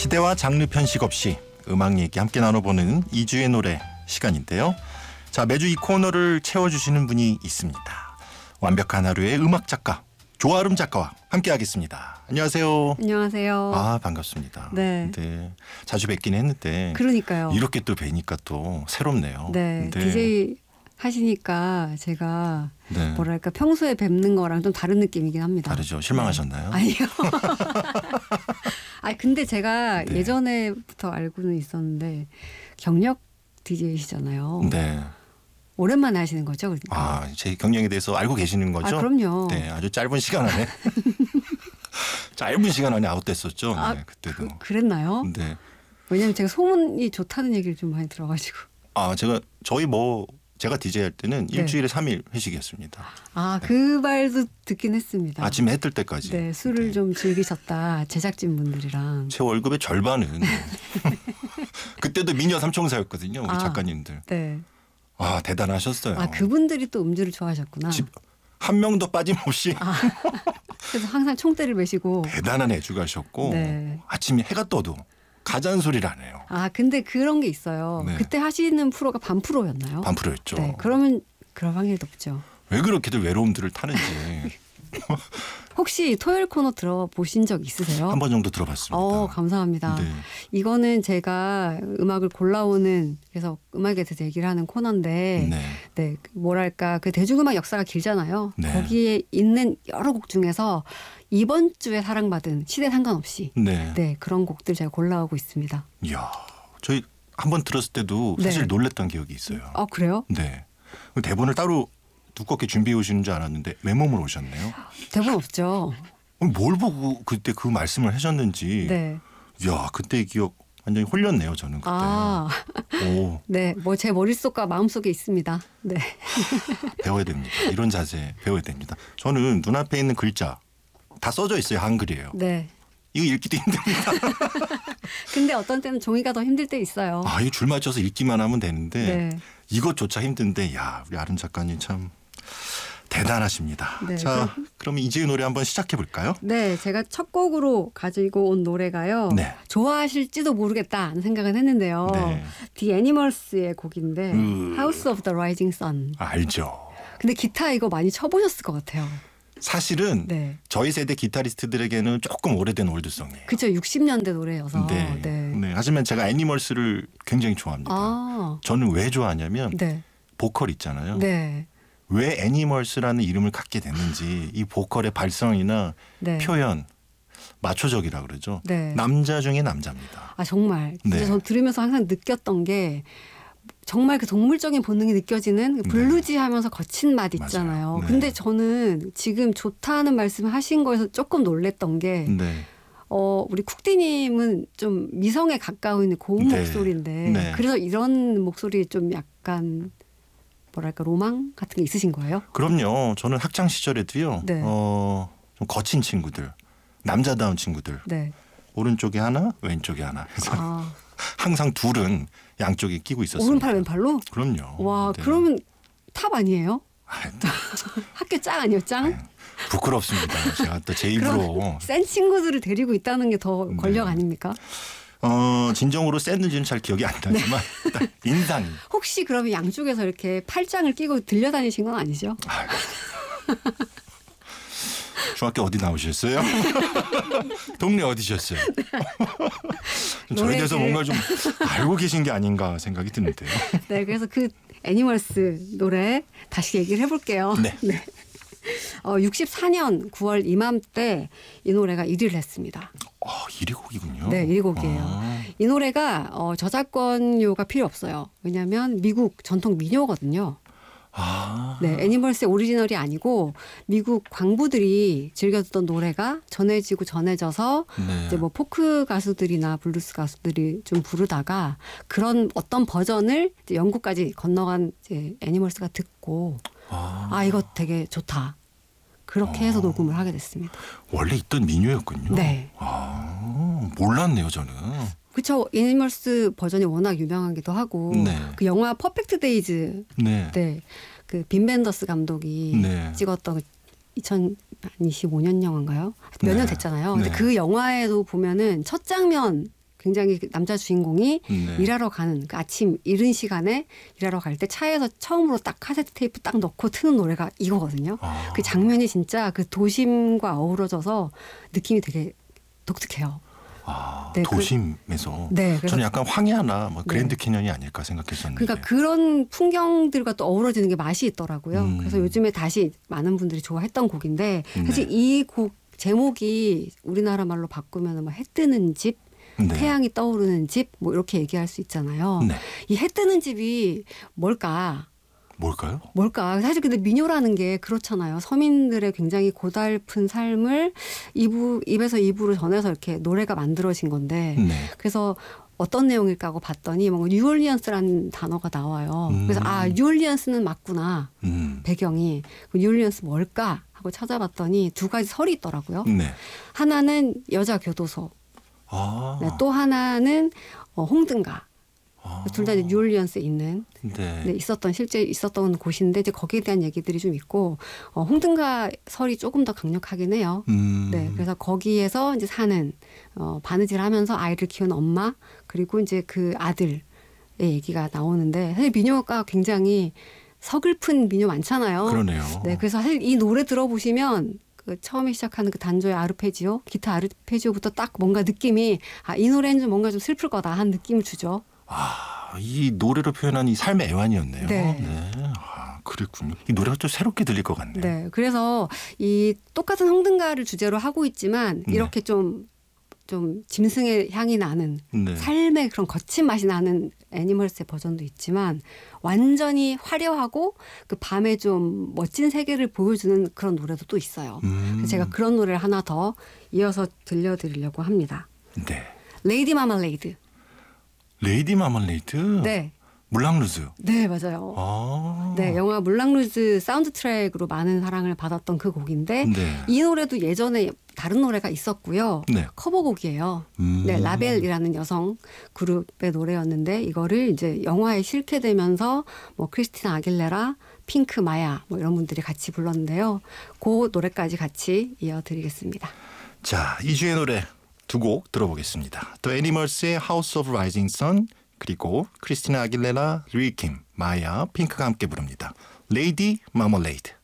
시대와 장르 편식 없이 음악 얘기 함께 나눠보는 2주의 노래 시간인데요. 자, 매주 이 코너를 채워주시는 분이 있습니다. 완벽한 하루의 음악 작가 조아름 작가와 함께하겠습니다. 안녕하세요. 안녕하세요. 아, 반갑습니다. 네. 자주 뵙긴 했는데 그러니까요. 이렇게 또 뵈니까 또 새롭네요. 네. DJ 하시니까 제가 네. 뭐랄까 평소에 뵙는 거랑 좀 다른 느낌이긴 합니다. 다르죠. 실망하셨나요? 네. 아니요. 근데 제가 네. 예전에부터 알고는 있었는데 경력 DJ시잖아요. 네. 오랜만에 하시는 거죠? 그러니까. 제 경력에 대해서 알고 계시는 거죠? 그럼요. 네, 아주 짧은 시간 안에 짧은 시간 안에 아웃됐었죠. 네, 그때도. 그랬나요? 네. 왜냐면 제가 소문이 좋다는 얘기를 좀 많이 들어가지고. 제가 DJ 할 때는 네. 일주일에 3일 회식이었습니다. 네. 그 말도 듣긴 했습니다. 아침에 해 뜰 때까지. 네, 술을 네. 좀 즐기셨다. 제작진 분들이랑. 제 월급의 절반은 그때도 미녀 삼총사였거든요. 우리 작가님들. 네. 대단하셨어요. 그분들이 또 음주를 좋아하셨구나. 한 명도 빠짐없이 그래서 항상 총대를 메시고. 대단한 애주가셨고 네. 아침에 해가 떠도 가잔소리를 안 해요. 근데 그런 게 있어요. 네. 그때 하시는 프로가 반프로였나요? 반프로였죠. 네. 그러면 그럴 확률이 높죠. 왜 그렇게들 외로움들을 타는지 혹시 토요일 코너 들어보신 적 있으세요? 한 번 정도 들어봤습니다. 감사합니다. 네. 이거는 제가 음악을 골라오는 그래서 음악에 대해서 얘기를 하는 코너인데 네. 뭐랄까 그 대중음악 역사가 길잖아요. 네. 거기에 있는 여러 곡 중에서 이번 주에 사랑받은 시대 상관없이 네. 그런 곡들 제가 골라오고 있습니다. 이야, 저희 한 번 들었을 때도 사실 네. 놀랬던 기억이 있어요. 그래요? 네. 대본을 따로 두껍게 준비해 오시는 줄 알았는데 맨몸으로 오셨네요. 대본 없죠. 뭘 보고 그때 그 말씀을 하셨는지. 네. 이야, 그때 기억 완전히 홀렸네요, 저는 그때. 오, 네. 제 머릿속과 마음속에 있습니다. 네. 배워야 됩니다. 이런 자세 배워야 됩니다. 저는 눈앞에 있는 글자 다 써져 있어요. 한글이에요. 네. 이거 읽기도 힘듭니다. 근데 어떤 때는 종이가 더 힘들 때 있어요. 이거 줄 맞춰서 읽기만 하면 되는데 네. 이것조차 힘든데 우리 아름 작가님 참 대단하십니다. 네, 자, 그럼 이지의 노래 한번 시작해 볼까요? 네, 제가 첫 곡으로 가지고 온 노래가요. 네. 좋아하실지도 모르겠다 하는 생각은 했는데요. 네. The Animals의 곡인데 House of the Rising Sun. 알죠. 근데 기타 이거 많이 쳐보셨을 것 같아요. 사실은 네. 저희 세대 기타리스트들에게는 조금 오래된 올드송이에요. 그쵸, 60년대 노래여서. 네. 하지만 제가 애니멀스를 굉장히 좋아합니다. 저는 왜 좋아하냐면 네. 보컬 있잖아요. 네. 왜 애니멀스라는 이름을 갖게 됐는지 이 보컬의 발성이나 네. 표현 마초적이라 그러죠. 네. 남자 중에 남자입니다. 정말. 진짜 네. 저 들으면서 항상 느꼈던 게 정말 그 동물적인 본능이 느껴지는 그 블루지 하면서 거친 맛 있잖아요. 네. 근데 저는 지금 좋다는 말씀을 하신 거에서 조금 놀랬던 게 네. 우리 쿡디님은 좀 미성에 가까운 고음 네. 목소리인데 네. 그래서 이런 목소리 좀 약간 뭐랄까 로망 같은 게 있으신 거예요? 그럼요. 저는 학창 시절에도요. 네. 좀 거친 친구들, 남자다운 친구들. 네. 오른쪽에 하나, 왼쪽에 하나. 그래서 항상 둘은 양쪽에 끼고 있었어요. 오른팔 왼팔로? 그럼요. 와, 네. 그러면 탑 아니에요? 학교 짱 아니에요, 짱? 부끄럽습니다. 제가 또 제 입으로. 센 친구들을 데리고 있다는 게 더 권력 아닙니까? 진정으로 셌는지는 잘 기억이 안 나지만 일단 인상이. 혹시 그러면 양쪽에서 이렇게 팔짱을 끼고 들려다니신 건 아니죠? 중학교 어디 나오셨어요? 동네 어디셨어요? 저에 대해서 뭔가 좀 알고 계신 게 아닌가 생각이 드는데요. 네, 그래서 그 애니멀스 노래 다시 얘기를 해볼게요. 네. 64년 9월 이맘때 이 노래가 1위를 했습니다. 1위 곡이군요. 네, 1위 곡이에요. 이 노래가 저작권료가 필요 없어요. 왜냐하면 미국 전통 민요거든요. 네, 애니멀스의 오리지널이 아니고 미국 광부들이 즐겨 듣던 노래가 전해지고 전해져서 네. 이제 뭐 포크 가수들이나 블루스 가수들이 좀 부르다가 그런 어떤 버전을 이제 영국까지 건너간 이제 애니멀스가 듣고 이거 되게 좋다. 그렇게 해서 녹음을 하게 됐습니다. 원래 있던 민요였군요. 네. 몰랐네요, 저는. 그렇죠. 애니멀스 버전이 워낙 유명하기도 하고 네. 그 영화 퍼펙트 데이즈 네. 그 빈 벤더스 감독이 네. 찍었던 그 2025년 영화인가요? 몇 년 됐잖아요. 근데 네. 그 영화에도 보면은 첫 장면 굉장히 남자 주인공이 네. 일하러 가는 그 아침 이른 시간에 일하러 갈 때 차에서 처음으로 딱 카세트 테이프 딱 넣고 트는 노래가 이거거든요. 그 장면이 진짜 그 도심과 어우러져서 느낌이 되게 독특해요. 네, 도심에서 네, 그래서 저는 약간 황야나 뭐 그랜드 네. 캐년이 아닐까 생각했었는데. 그러니까 그런 풍경들과 또 어우러지는 게 맛이 있더라고요. 그래서 요즘에 다시 많은 분들이 좋아했던 곡인데 사실 네. 이 곡 제목이 우리나라 말로 바꾸면 뭐 해 뜨는 집, 네. 태양이 떠오르는 집 뭐 이렇게 얘기할 수 있잖아요. 네. 이 해 뜨는 집이 뭘까? 뭘까요? 사실 근데 민요라는 게 그렇잖아요. 서민들의 굉장히 고달픈 삶을 입에서 입으로 전해서 이렇게 노래가 만들어진 건데 네. 그래서 어떤 내용일까 하고 봤더니 뭔가 뉴올리언스라는 단어가 나와요. 그래서 뉴올리언스는 맞구나. 배경이. 뉴올리언스 뭘까 하고 찾아봤더니 두 가지 설이 있더라고요. 네. 하나는 여자 교도소. 네, 또 하나는 홍등가. 둘 다 뉴올리언스에 있는 네. 네, 실제 있었던 곳인데 이제 거기에 대한 얘기들이 좀 있고 홍등가 설이 조금 더 강력하긴 해요. 네, 그래서 거기에서 이제 사는 바느질하면서 아이를 키우는 엄마 그리고 이제 그 아들의 얘기가 나오는데 사실 민요가 굉장히 서글픈 민요 많잖아요. 그러네요. 네, 그래서 사실 이 노래 들어보시면 그 처음에 시작하는 그 단조의 아르페지오, 기타 아르페지오부터 딱 뭔가 느낌이 이 노래는 좀 뭔가 좀 슬플 거다 한 느낌을 주죠. 이 노래로 표현한 이 삶의 애환이었네요. 네. 네. 그랬군요. 이 노래가 또 새롭게 들릴 것 같네요. 네. 그래서 이 똑같은 홍등가를 주제로 하고 있지만 이렇게 좀 짐승의 향이 나는 네. 삶의 그런 거친 맛이 나는 애니멀스의 버전도 있지만 완전히 화려하고 그 밤에 좀 멋진 세계를 보여주는 그런 노래도 또 있어요. 그래서 제가 그런 노래를 하나 더 이어서 들려드리려고 합니다. 네. 레이디 마말레이드. 레이디 마말레이드. 네. 물랑루즈. 네, 맞아요. 네, 영화 물랑루즈 사운드 트랙으로 많은 사랑을 받았던 그 곡인데 네. 이 노래도 예전에 다른 노래가 있었고요. 네. 커버곡이에요. 네, 라벨이라는 여성 그룹의 노래였는데 이거를 이제 영화에 실게 되면서 뭐 크리스티나 아길레라, 핑크, 마야 뭐 이런 분들이 같이 불렀는데요. 그 노래까지 같이 이어드리겠습니다. 자, 2주의 노래 두 곡 들어보겠습니다. The Animals의 House of Rising Sun 그리고 크리스티나 아길레라, 릴킴, 마야, 핑크가 함께 부릅니다. 레이디 마멀레이드.